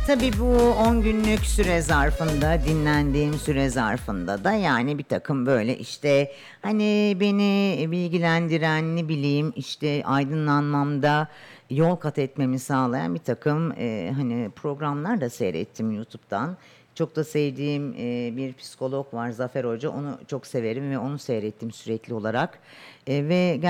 Tabii bu 10 günlük süre zarfında, dinlendiğim süre zarfında da yani bir takım böyle işte hani beni bilgilendiren ne bileyim işte aydınlanmamda yol kat etmemi sağlayan bir takım hani programlar da seyrettim YouTube'dan. Çok da sevdiğim bir psikolog var Zafer Hoca. Onu çok severim ve onu seyrettim sürekli olarak. Ve